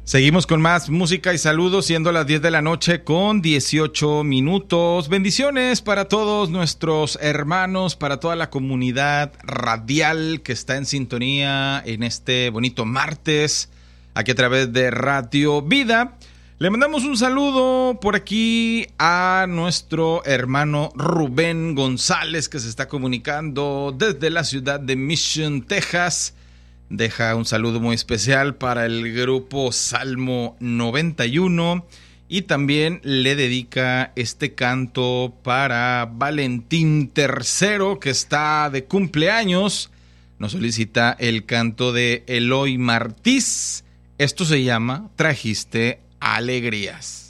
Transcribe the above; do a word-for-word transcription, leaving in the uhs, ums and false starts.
Seguimos con más música y saludos, siendo las diez de la noche con dieciocho minutos. Bendiciones para todos nuestros hermanos, para toda la comunidad radial que está en sintonía en este bonito martes, aquí a través de Radio Vida. Le mandamos un saludo por aquí a nuestro hermano Rubén González, que se está comunicando desde la ciudad de Mission, Texas. Deja un saludo muy especial para el grupo Salmo noventa y uno y también le dedica este canto para Valentín tercero, que está de cumpleaños. Nos solicita el canto de Eloy Martís. Esto se llama Trajiste Alegrías.